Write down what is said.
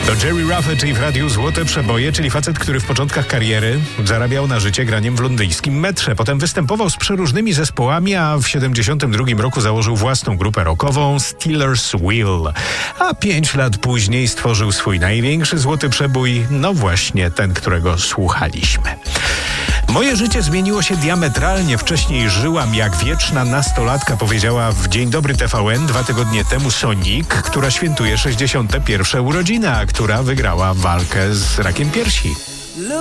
To Jerry Ruffett i w radiu Złote Przeboje, czyli facet, który w początkach kariery zarabiał na życie graniem w londyńskim metrze. Potem występował z przeróżnymi zespołami, a w 72 roku założył własną grupę rockową Stealers Wheel. A 5 lat później stworzył swój największy złoty przebój, no właśnie ten, którego słuchaliśmy. Moje życie zmieniło się diametralnie. Wcześniej żyłam jak wieczna nastolatka, powiedziała w Dzień Dobry TVN 2 tygodnie temu Sonic, która świętuje 61. urodziny, a która wygrała walkę z rakiem piersi.